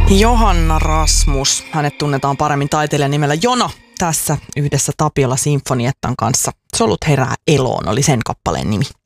Johanna Rasmus, hänet tunnetaan paremmin taiteilijan nimellä Jono. Tässä yhdessä Tapiola Sinfoniettan kanssa Solut herää eloon oli sen kappaleen nimi.